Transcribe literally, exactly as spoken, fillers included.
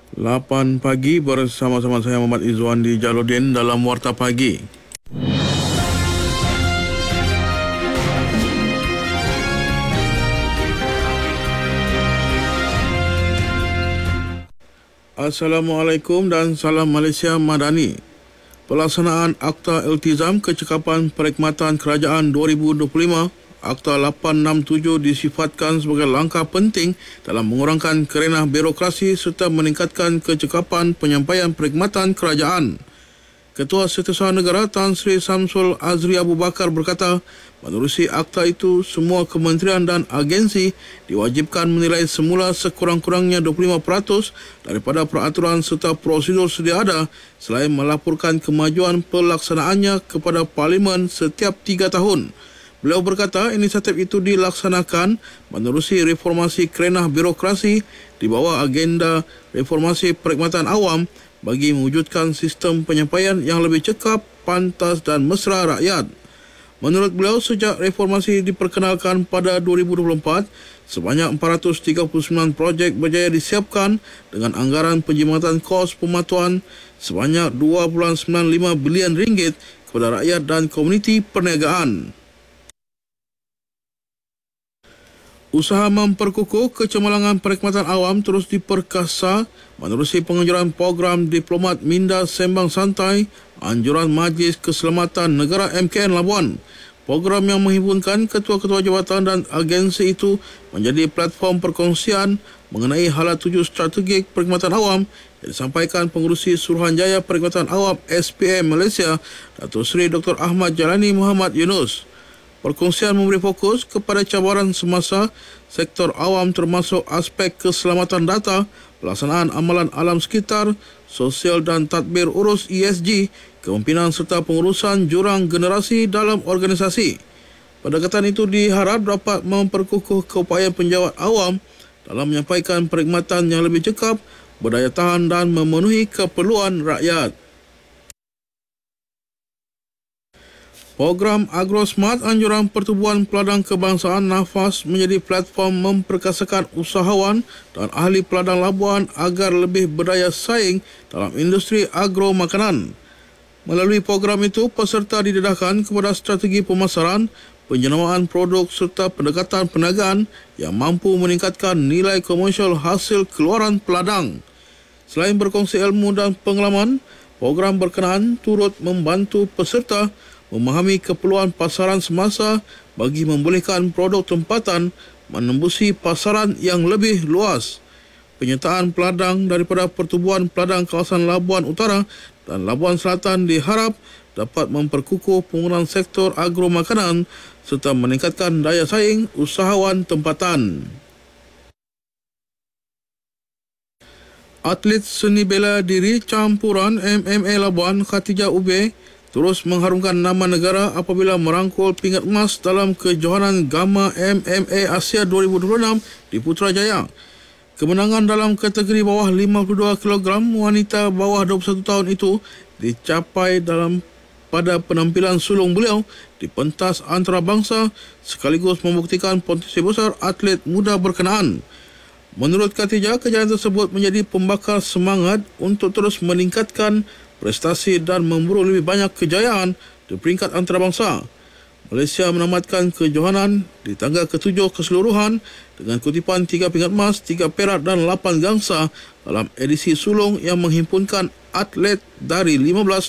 lapan pagi bersama-sama saya Muhammad Izwan di Jaludin dalam Warta Pagi. Assalamualaikum dan salam Malaysia Madani. Pelaksanaan Akta Iltizam Kecekapan Perkhidmatan Kerajaan dua ribu dua puluh lima Akta lapan enam tujuh disifatkan sebagai langkah penting dalam mengurangkan kerenah birokrasi serta meningkatkan kecekapan penyampaian perkhidmatan kerajaan. Ketua Setiausaha Negara Tan Sri Samsul Azri Abu Bakar berkata, menerusi akta itu, semua kementerian dan agensi diwajibkan menilai semula sekurang-kurangnya dua puluh lima peratus daripada peraturan serta prosedur sedia ada selain melaporkan kemajuan pelaksanaannya kepada Parlimen setiap tiga tahun. Beliau berkata inisiatif itu dilaksanakan menerusi reformasi kerenah birokrasi di bawah agenda reformasi perkhidmatan awam bagi mewujudkan sistem penyampaian yang lebih cekap, pantas dan mesra rakyat. Menurut beliau, sejak reformasi diperkenalkan pada dua ribu dua puluh empat, sebanyak empat ratus tiga puluh sembilan projek berjaya disiapkan dengan anggaran penjimatan kos pematuan sebanyak dua perpuluhan sembilan lima bilion ringgit kepada rakyat dan komuniti perniagaan. Usaha memperkukuh kecemerlangan perkhidmatan awam terus diperkasa menerusi penganjuran program Diplomat Minda Sembang Santai, anjuran Majlis Keselamatan Negara M K N Labuan. Program yang menghimpunkan ketua-ketua jabatan dan agensi itu menjadi platform perkongsian mengenai hala tuju strategik perkhidmatan awam yang disampaikan Pengerusi Suruhanjaya Perkhidmatan Awam S P M Malaysia, Datuk Seri Doktor Ahmad Jalani Muhammad Yunus. Perkongsian memberi fokus kepada cabaran semasa sektor awam termasuk aspek keselamatan data, pelaksanaan amalan alam sekitar, sosial dan tadbir urus E S G, kepimpinan serta pengurusan jurang generasi dalam organisasi. Pendekatan itu diharap dapat memperkukuh keupayaan penjawat awam dalam menyampaikan perkhidmatan yang lebih cekap, berdaya tahan dan memenuhi keperluan rakyat. Program AgroSmart Anjuran Pertubuhan Peladang Kebangsaan Nafas menjadi platform memperkasakan usahawan dan ahli peladang Labuan agar lebih berdaya saing dalam industri agro makanan. Melalui program itu, peserta didedahkan kepada strategi pemasaran, penjenawaan produk serta pendekatan perniagaan yang mampu meningkatkan nilai komersial hasil keluaran peladang. Selain berkongsi ilmu dan pengalaman, program berkenaan turut membantu peserta memahami keperluan pasaran semasa bagi membolehkan produk tempatan menembusi pasaran yang lebih luas. Penyertaan peladang daripada Pertubuhan Peladang Kawasan Labuan Utara dan Labuan Selatan diharap dapat memperkukuh penggunaan sektor agro makanan serta meningkatkan daya saing usahawan tempatan. Atlet seni bela diri campuran M M A Labuan Khatijah Ube terus mengharumkan nama negara apabila merangkul pingat emas dalam kejohanan Gamma M M A Asia dua ribu dua puluh enam di Putrajaya. Kemenangan dalam kategori bawah lima puluh dua kilogram wanita bawah dua puluh satu tahun itu dicapai dalam pada penampilan sulung beliau di pentas antarabangsa sekaligus membuktikan potensi besar atlet muda berkenaan. Menurut Khatijah, kejayaan tersebut menjadi pembakar semangat untuk terus meningkatkan prestasi dan memburu lebih banyak kejayaan di peringkat antarabangsa. Malaysia menamatkan kejohanan di tangga ketujuh keseluruhan dengan kutipan tiga pingat emas, tiga perak dan lapan gangsa dalam edisi sulung yang menghimpunkan atlet dari lima belas